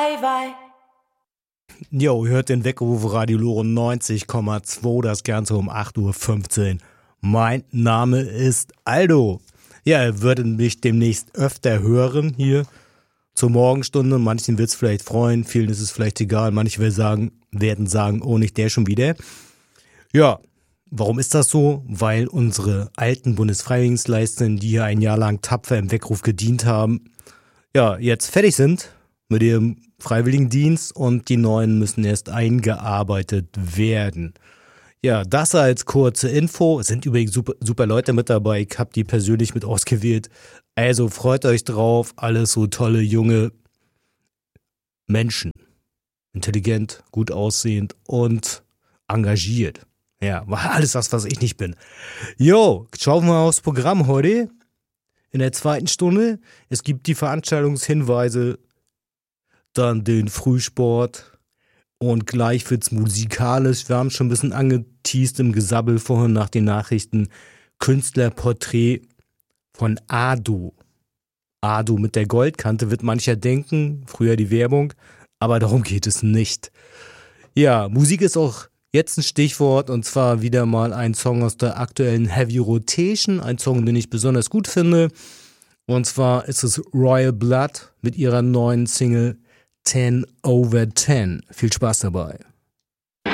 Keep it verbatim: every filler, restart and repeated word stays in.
wei, wei. Jo, hört den Weckruf Radio Lore neunzig Komma zwei, das Ganze um acht Uhr fünfzehn. Mein Name ist Aldo. Ja, ihr würdet mich demnächst öfter hören hier zur Morgenstunde. Manchen wird es vielleicht freuen, vielen ist es vielleicht egal. Manche werden sagen, werden sagen, oh, nicht der schon wieder. Ja, warum ist das so? Weil unsere alten Bundesfreiwilligenleistenden, die hier ein Jahr lang tapfer im Weckruf gedient haben, ja, jetzt fertig sind mit ihrem Freiwilligendienst und die neuen müssen erst eingearbeitet werden. Ja, das als kurze Info. Es sind übrigens super, super Leute mit dabei. Ich habe die persönlich mit ausgewählt. Also freut euch drauf. Alles so tolle, junge Menschen. Intelligent, gut aussehend und engagiert. Ja, alles das, was ich nicht bin. Jo, schauen wir mal aufs Programm heute. In der zweiten Stunde. Es gibt die Veranstaltungshinweise, dann den Frühsport und gleich wird's musikalisch. Wir haben schon ein bisschen angeteast im Gesabbel vorhin nach den Nachrichten. Künstlerporträt von Ado. Ado mit der Goldkante wird mancher denken, früher die Werbung, aber darum geht es nicht. Ja, Musik ist auch jetzt ein Stichwort und zwar wieder mal ein Song aus der aktuellen Heavy Rotation, ein Song, den ich besonders gut finde. Und zwar ist es Royal Blood mit ihrer neuen Single ten over ten. Viel Spaß dabei.